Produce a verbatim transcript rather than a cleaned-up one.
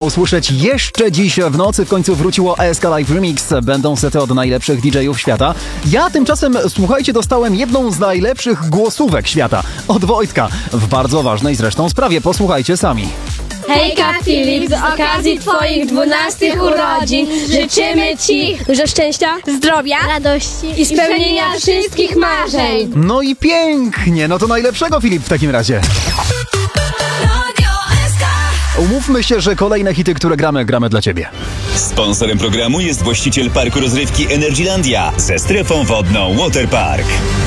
usłyszeć jeszcze dziś w nocy. W końcu wróciło A S K Live Remix. Będą sety od najlepszych D J-ów świata. Ja tymczasem, słuchajcie, dostałem jedną z najlepszych głosówek świata. Od Wojtka. W bardzo ważnej zresztą sprawie. Posłuchajcie sami. Hejka Filip, z okazji twoich dwunastych urodzin życzymy ci dużo szczęścia, zdrowia, radości i spełnienia wszystkich marzeń. No i pięknie. No to najlepszego, Filip, w takim razie. Umówmy się, że kolejne hity, które gramy, gramy dla ciebie. Sponsorem programu jest właściciel parku rozrywki Energylandia ze strefą wodną Waterpark.